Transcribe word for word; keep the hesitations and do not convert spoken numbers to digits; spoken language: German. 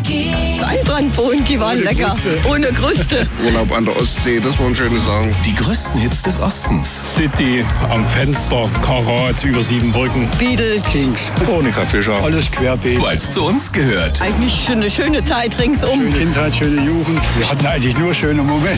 Weinbrandbohnen, die waren Ohne lecker. Kruste. Ohne Kruste. Urlaub an der Ostsee, das waren schöne Sachen. Die größten Hits des Ostens. City, am Fenster, Karat, über sieben Brücken. Beatles. Kings, Monika Fischer. alles querbeet. Weil es zu uns gehört. Eigentlich schon eine schöne Zeit ringsum. Schöne Kindheit, schöne Jugend. Wir hatten eigentlich nur schöne Momente.